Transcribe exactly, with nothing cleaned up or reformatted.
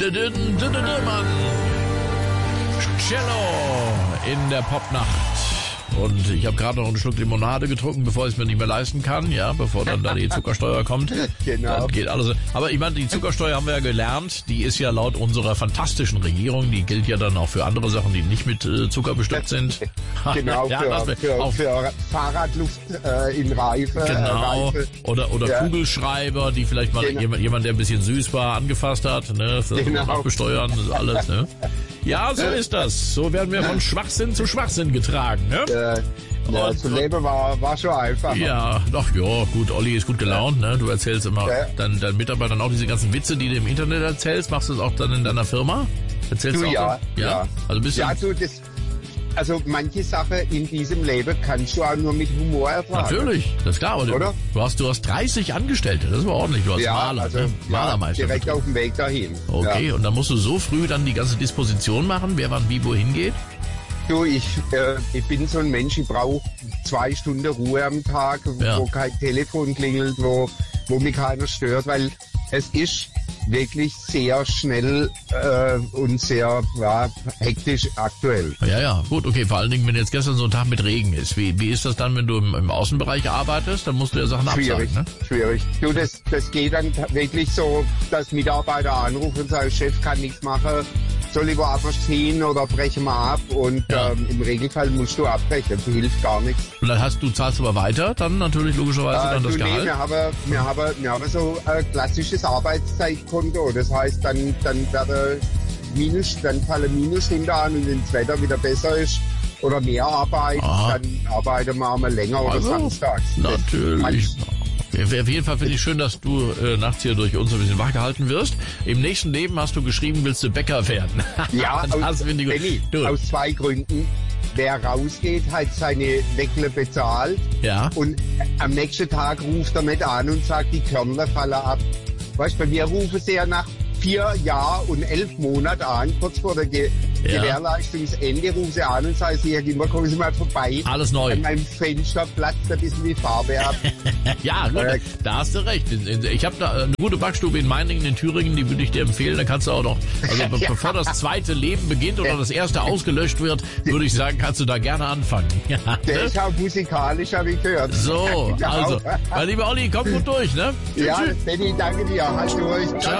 Düdün, düdün, düdün, Mann. Cello in der Popnacht. Und ich habe gerade noch einen Schluck Limonade getrunken, bevor ich es mir nicht mehr leisten kann, ja, bevor dann da die Zuckersteuer kommt. Genau. Dann geht alles. Aber ich meine, die Zuckersteuer haben wir ja gelernt, die ist ja laut unserer fantastischen Regierung, die gilt ja dann auch für andere Sachen, die nicht mit äh, Zucker bestückt sind. Genau, ja, für, für, auch, für Fahrradluft äh, in Reife. Genau. Äh, Reife. Oder, oder ja. Kugelschreiber, die vielleicht mal Genau. jemand, jemand, der ein bisschen süß war, angefasst hat. Ne? Das genau. Genau. Auch besteuern, das ist alles. Ne? Ja, so ist das. So werden wir von Schwachsinn zu Schwachsinn getragen. Ne? Äh, ja, Und- zu leben war, war schon einfach. Ja, doch, ja, gut, Olli ist gut gelaunt, ne? Du erzählst immer Ja. deinen, deinen Mitarbeitern auch diese ganzen Witze, die du im Internet erzählst. Machst du das auch dann in deiner Firma? Erzählst Du, du auch ja, so? Ja. ja. Also bist du, Ja, du, das, also manche Sachen in diesem Leben kannst du auch nur mit Humor ertragen. natürlich, das ist klar, aber du, Oder? du hast, du hast dreißig Angestellte, das war ordentlich, du hast Ja, Maler, also ne? ja, Malermeister. direkt auf dem Weg dahin. Okay, Ja. und dann musst du so früh dann die ganze Disposition machen, wer wann wie wohin geht? Du, ich, äh, ich bin so ein Mensch, ich brauche zwei Stunden Ruhe am Tag, Ja. wo kein Telefon klingelt, wo, wo mich keiner stört, weil es ist wirklich sehr schnell äh, und sehr ja, hektisch aktuell. Ja, ja, gut, okay, vor allen Dingen, wenn jetzt gestern so ein Tag mit Regen ist, wie, wie ist das dann, wenn du im, im Außenbereich arbeitest, dann musst du ja Sachen Schwierig, absagen, ne? schwierig. Du, das, das geht dann wirklich so, dass Mitarbeiter anrufen und sagen, Chef kann nichts machen, soll ich woanders hin oder breche mal ab und Ja. ähm, im Regelfall musst du abbrechen, das hilft gar nichts. Und dann hast du, zahlst aber weiter, dann natürlich logischerweise Äh, dann das du, nee, Gehalt. wir haben, wir haben, wir haben so ein klassisches Arbeitszeitkonto. Das heißt, dann, dann werden Minus, dann fallen Minusstunden an und wenn das Wetter wieder besser ist oder mehr Arbeit, Aha. dann arbeiten wir einmal länger oder Also, samstags. Das Natürlich. kann- Okay, auf jeden Fall finde ich schön, dass du äh, nachts hier durch uns ein bisschen wach gehalten wirst. Im nächsten Leben hast du geschrieben, willst du Bäcker werden. Ja, das aus, finde ich gut. Benni, Du, aus zwei Gründen. Wer rausgeht, hat seine Weckle bezahlt ja, und am nächsten Tag ruft er nicht an und sagt, die Körner fallen ab. Weißt du, bei mir rufen sie ja nach vier Jahren und elf Monaten an, kurz vor der Ge Ja. Gewährleistungsende, rufen sie an und sagen, sie, Herr Gimmer, kommen Sie mal vorbei. alles neu. An meinem Fenster platzt ein bisschen die Farbe ab. Ja, gut, Äh, da hast du recht. Ich habe da eine gute Backstube in Meiningen, in Thüringen, die würde ich dir empfehlen. Da kannst du auch noch, also be Ja. bevor das zweite Leben beginnt oder das erste ausgelöscht wird, würde ich sagen, kannst du da gerne anfangen. Ja, Der ne? ist auch musikalisch, habe ich gehört. So, Genau. also, mein lieber Olli, komm gut durch, ne? Tschüss, Ja, tschüss. Benni, danke dir. Halt durch. Ciao.